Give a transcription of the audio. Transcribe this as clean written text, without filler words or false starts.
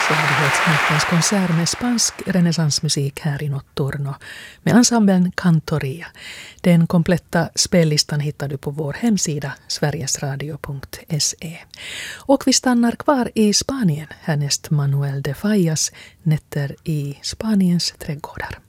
Så har vi hört Smackens konsert med spansk renässansmusik här i Notturno med ensemblen Cantoria. Den kompletta spellistan hittar du på vår hemsida sverigesradio.se. Och vi stannar kvar i Spanien, härnäst Manuel de Fallas Nätter i Spaniens trädgårdar.